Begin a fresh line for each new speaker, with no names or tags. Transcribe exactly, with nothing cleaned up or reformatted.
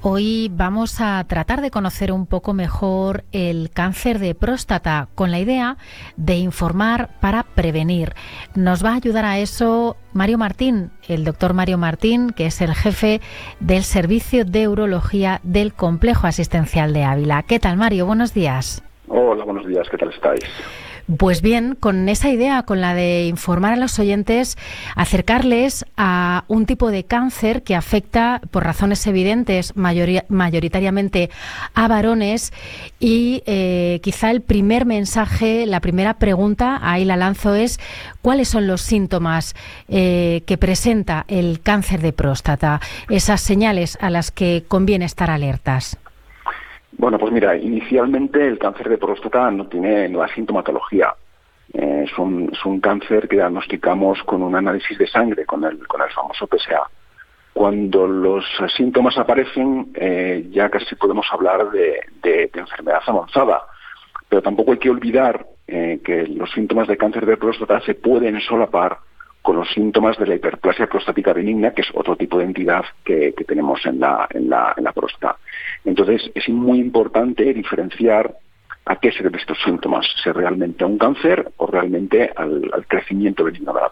Hoy vamos a tratar de conocer un poco mejor el cáncer de próstata con la idea de informar para prevenir. Nos va a ayudar a eso Mario Martín, el doctor Mario Martín, que es el jefe del Servicio de Urología del Complejo Asistencial de Ávila. ¿Qué tal, Mario? Buenos días.
Hola, buenos días. ¿Qué tal estáis?
Pues bien, con esa idea, con la de informar a los oyentes, acercarles a un tipo de cáncer que afecta, por razones evidentes, mayoría, mayoritariamente a varones y eh, quizá el primer mensaje, la primera pregunta, ahí la lanzo, es ¿cuáles son los síntomas eh, que presenta el cáncer de próstata? Esas señales a las que conviene estar alertas.
Bueno, pues mira, inicialmente el cáncer de próstata no tiene la sintomatología. Eh, es, un, es un cáncer que diagnosticamos con un análisis de sangre, con el, con el famoso P S A. Cuando los síntomas aparecen, eh, ya casi podemos hablar de, de, de enfermedad avanzada. Pero tampoco hay que olvidar eh, que los síntomas de cáncer de próstata se pueden solapar con los síntomas de la hiperplasia prostática benigna, que es otro tipo de entidad que, que tenemos en la, en la, en la próstata. Entonces, es muy importante diferenciar a qué se deben estos síntomas, si realmente a un cáncer o realmente al, al crecimiento benigno de la